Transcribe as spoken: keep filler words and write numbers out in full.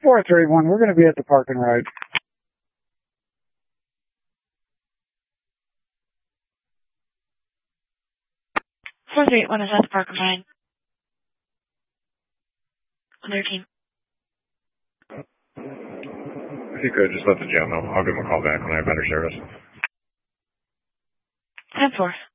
four three one, we're going to be at the park and ride. four three eight one is at the park and ride. On their team. If you could, just let the jail know. I'll give them a call back when I have better service. ten four.